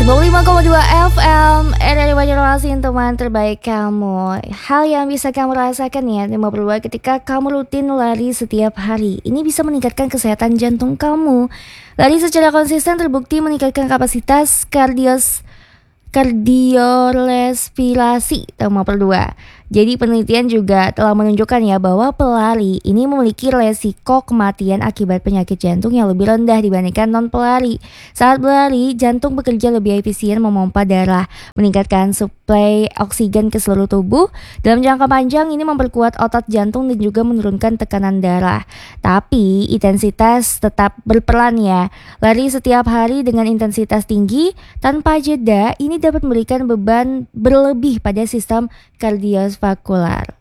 95,2 FM dari Banjarmasin, teman terbaik kamu. Hal yang bisa kamu rasakan ya 52 ketika kamu rutin lari setiap hari. Ini bisa meningkatkan kesehatan jantung kamu. Lari secara konsisten terbukti meningkatkan kapasitas kardiorespirasi nomor 2. Jadi penelitian juga telah menunjukkan ya bahwa pelari ini memiliki resiko kematian akibat penyakit jantung yang lebih rendah dibandingkan non-pelari. Saat berlari, jantung bekerja lebih efisien memompa darah, meningkatkan suplai oksigen ke seluruh tubuh. Dalam jangka panjang ini memperkuat otot jantung dan juga menurunkan tekanan darah. Tapi intensitas tetap berperan ya. Lari setiap hari dengan intensitas tinggi tanpa jeda ini dapat memberikan beban berlebih pada sistem kardiovaskular.